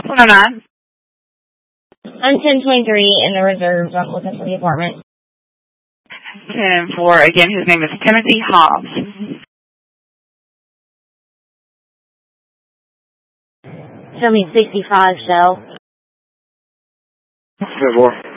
109. I'm 1023 in the reserves. I'm looking for the apartment. 10-4. Again, his name is Timothy Hobbs. Show me 65, Shell. 10-4.